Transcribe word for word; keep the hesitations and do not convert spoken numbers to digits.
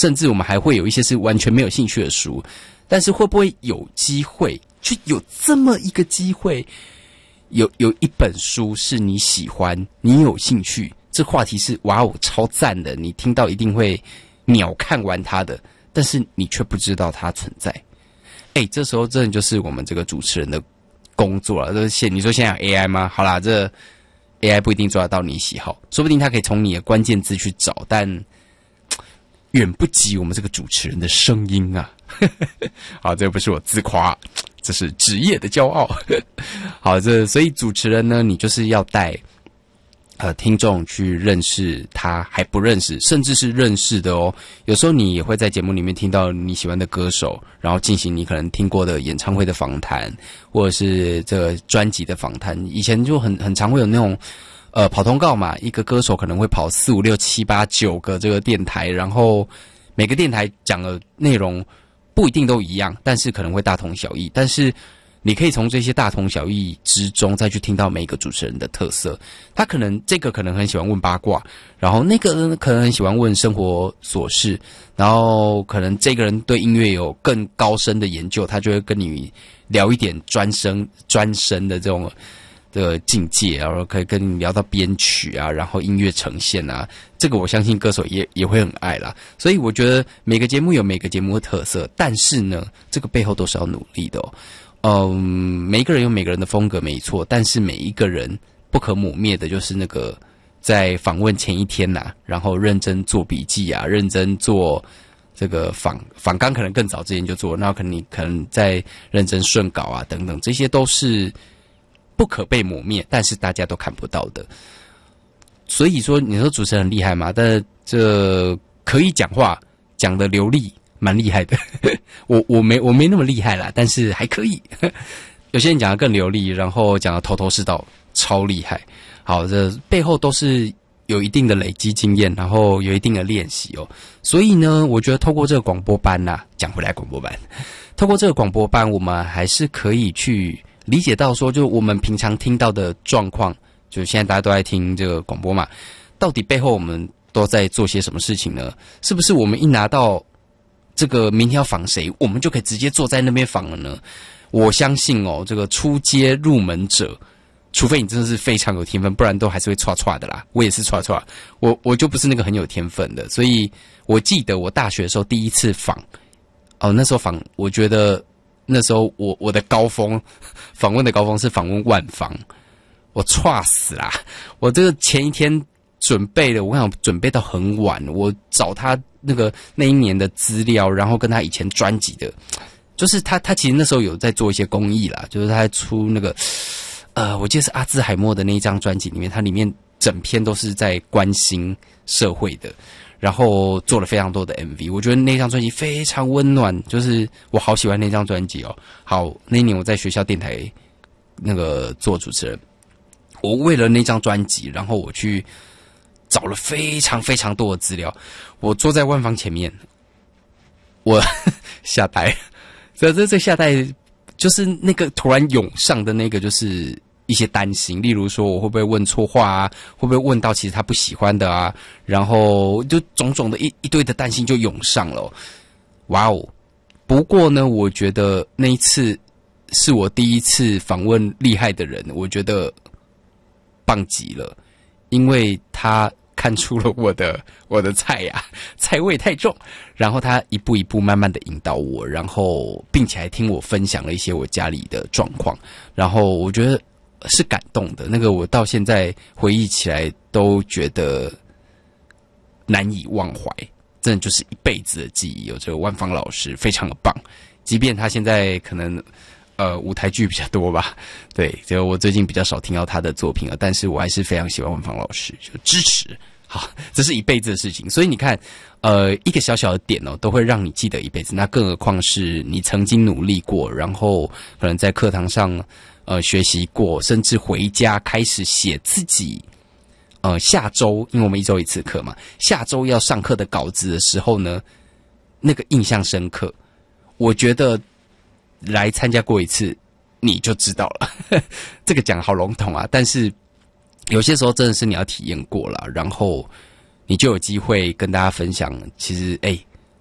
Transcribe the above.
甚至我们还会有一些是完全没有兴趣的书，但是会不会有机会，就有这么一个机会，有有一本书是你喜欢，你有兴趣，这话题是哇哦超赞的，你听到一定会秒看完它的，但是你却不知道它存在。哎，这时候真的就是我们这个主持人的工作了。这现你说现在有 A I 吗？好啦，这 A I 不一定抓得到你喜好，说不定它可以从你的关键字去找，但远不及我们这个主持人的声音啊。好，这不是我自夸，这是职业的骄傲。好，这所以主持人呢，你就是要带呃听众去认识他还不认识，甚至是认识的哦。有时候你也会在节目里面听到你喜欢的歌手，然后进行你可能听过的演唱会的访谈，或者是这个专辑的访谈。以前就很很常会有那种呃跑通告嘛，一个歌手可能会跑四五六七八九个这个电台，然后每个电台讲的内容不一定都一样，但是可能会大同小异。但是你可以从这些大同小异之中再去听到每一个主持人的特色。他可能这个可能很喜欢问八卦，然后那个人可能很喜欢问生活琐事，然后可能这个人对音乐有更高深的研究，他就会跟你聊一点专深专深的这种的境界，然后可以跟你聊到编曲啊，然后音乐呈现啊，这个我相信歌手也也会很爱啦。所以我觉得每个节目有每个节目的特色，但是呢，这个背后都是要努力的哦。嗯，每一个人有每个人的风格没错，但是每一个人不可磨灭的就是那个在访问前一天呐、啊，然后认真做笔记啊，认真做这个访访纲，可能更早之前就做，那可能你可能在认真顺稿啊等等，这些都是不可被磨灭，但是大家都看不到的。所以说，你说主持人很厉害吗？但这可以讲话，讲得流利。蛮厉害的，我我没我没那么厉害啦，但是还可以。有些人讲得更流利，然后讲得头头是道，超厉害。好，这背后都是有一定的累积经验，然后有一定的练习哦。所以呢，我觉得透过这个广播班呐、啊，讲回来广播班，透过这个广播班，我们还是可以去理解到说，就我们平常听到的状况，就现在大家都在听这个广播嘛，到底背后我们都在做些什么事情呢？是不是我们一拿到这个明天要访谁，我们就可以直接坐在那边访了呢？我相信哦，这个初阶入门者，除非你真的是非常有天分，不然都还是会唰唰的啦。我也是唰唰，我我就不是那个很有天分的。所以我记得我大学的时候第一次访，哦，那时候访，我觉得那时候我我的高峰访问的高峰是访问万芳，我唰死啦！我这个前一天准备的，我想准备到很晚，我找他那个那一年的资料，然后跟他以前专辑的，就是他他其实那时候有在做一些公益啦，就是他在出那个呃，我记得是阿兹海默的那一张专辑里面，他里面整篇都是在关心社会的，然后做了非常多的 M V， 我觉得那张专辑非常温暖，就是我好喜欢那张专辑哦。好，那一年我在学校电台那个做主持人，我为了那张专辑，然后我去找了非常非常多的资料，我坐在万芳前面，我吓呆，这这这吓呆，就是那个突然涌上的那个，就是一些担心，例如说我会不会问错话啊，会不会问到其实他不喜欢的啊，然后就种种的一一堆的担心就涌上了、哦，哇哦！不过呢，我觉得那一次是我第一次访问厉害的人，我觉得棒极了，因为他看出了我的我的菜呀、啊，菜味太重，然后他一步一步慢慢的引导我，然后并且还听我分享了一些我家里的状况，然后我觉得是感动的，那个我到现在回忆起来都觉得难以忘怀，真的就是一辈子的记忆。有这个万芳老师非常的棒，即便他现在可能呃，舞台剧比较多吧，对，就我最近比较少听到他的作品了，但是我还是非常喜欢万芳老师，就支持。好，这是一辈子的事情，所以你看，呃，一个小小的点哦，都会让你记得一辈子。那更何况是你曾经努力过，然后可能在课堂上呃学习过，甚至回家开始写自己呃下周，因为我们一周一次课嘛，下周要上课的稿子的时候呢，那个印象深刻，我觉得来参加过一次你就知道了。这个讲好笼统啊，但是有些时候真的是你要体验过了，然后你就有机会跟大家分享，其实哎、欸，